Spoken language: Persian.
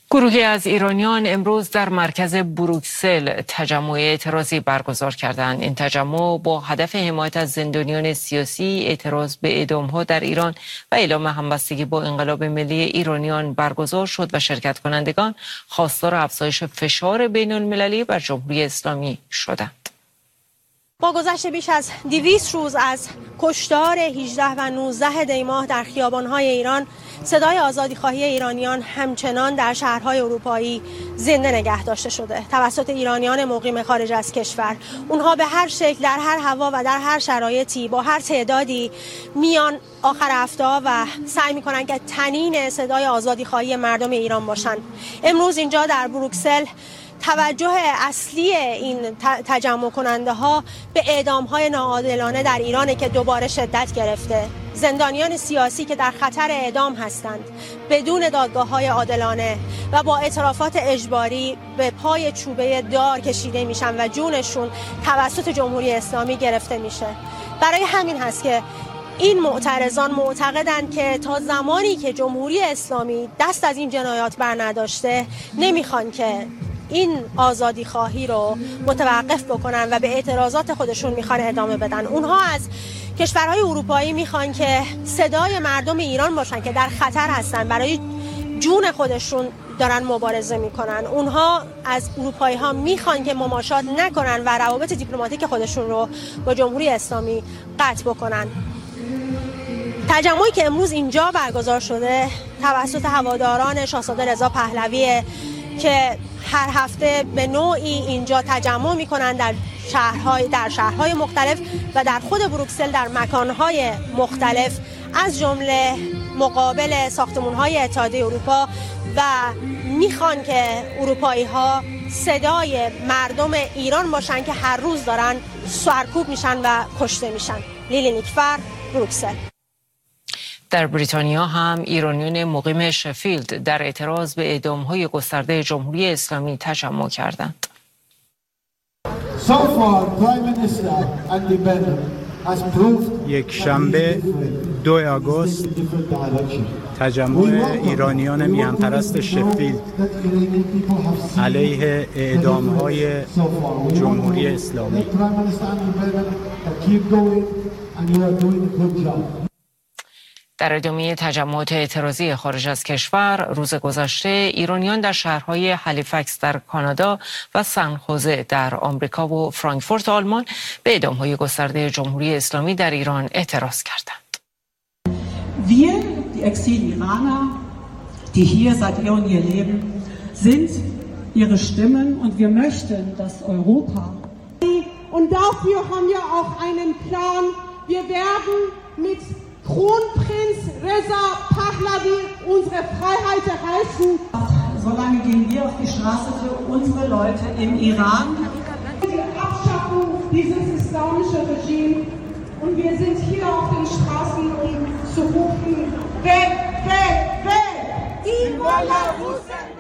گروهی از ایرانیان امروز در مرکز بروکسل تجمع اعتراضی برگزار کردند. این تجمع با هدف حمایت از زندانیان سیاسی، اعتراض به اعدام‌ها در ایران و اعلام همبستگی با انقلاب ملی ایرانیان برگزار شد و شرکت کنندگان خواستار افزایش فشار بین‌المللی بر جمهوری اسلامی شدند. با گذشت بیش از 200 روز از کشتار 18 و 19 دی ماه در خیابان‌های ایران، صدای آزادیخواهی ایرانیان همچنان در شهرهای اروپایی زنده نگه داشته شده توسط ایرانیان مقیم خارج از کشور. اونها به هر شکل، در هر هوا و در هر شرایطی، با هر تعدادی میان آخر هفته و سعی می‌کنن که تنین صدای آزادیخواهی مردم ایران باشن. امروز اینجا در بروکسل توجه اصلی این تجمع کننده ها به اعدام های ناعادلانه در ایرانه که دوباره شدت گرفته. زندانیان سیاسی که در خطر اعدام هستند بدون دادگاه های عادلانه و با اعترافات اجباری به پای چوبه دار کشیده میشن و جونشون توسط جمهوری اسلامی گرفته میشه. برای همین هست که این معترضان معتقدند که تا زمانی که جمهوری اسلامی دست از این جنایات بر نداشته، نمیخوان که این آزادی خواهی رو متوقف بکنن و به اعتراضات خودشون میخوان ادامه بدن. اونها از کشورهای اروپایی میخوان که صدای مردم ایران باشن که در خطر هستن، برای جون خودشون دارن مبارزه میکنن. اونها از اروپایی ها میخوان که مماشات نکنن و روابط دیپلماتیک خودشون رو با جمهوری اسلامی قطع بکنن. تجمعی که امروز اینجا برگزار شده توسط هواداران شاهزاده رضا پهلوی که هر هفته به نوعی اینجا تجمع میکنن در شهرهای مختلف و در خود بروکسل در مکانهای مختلف، از جمله مقابل ساختمان‌های اتحادیه اروپا، و میخوان که اروپایی ها صدای مردم ایران باشن که هر روز دارن سرکوب میشن و کشته میشن. لیلی نیکفر، بروکسل. در بریتانیا هم ایرانیان مقیم شفیلد در اعتراض به اعدام‌های گسترده جمهوری اسلامی تجمع کردند. یک شنبه 2 آگوست تجمع ایرانیان میهن‌پرست شفیلد علیه اعدام‌های جمهوری اسلامی. در ادامه تجمعات اعتراضی خارج از کشور، روز گذشته ایرانیان در شهرهای هالیفکس در کانادا و سن خوزه در آمریکا و فرانکفورت آلمان به اعدام‌های گسترده جمهوری اسلامی در ایران اعتراض کردند. Wir, die Exil-Iraner, die hier seit eh und je leben, sind ihre Stimmen und wir möchten, dass Europa. Und dafür haben wir auch einen Plan. Wir werden mit Kronprinz Reza Pahlavi unsere Freiheit erreichen. Solange gehen wir auf die Straße für unsere Leute im Iran. Die Abschaffung dieses islamischen Regimes.